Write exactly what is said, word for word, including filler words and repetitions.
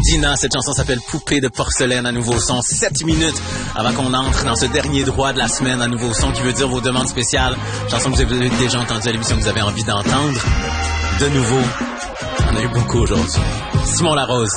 Dina. Cette chanson s'appelle Poupée de porcelaine à Nouveau Son. Sept minutes avant qu'on entre dans ce dernier droit de la semaine à Nouveau Son qui veut dire vos demandes spéciales. Chanson que vous avez déjà entendue à l'émission que vous avez envie d'entendre. De nouveau, on a eu beaucoup aujourd'hui. Simon Larose.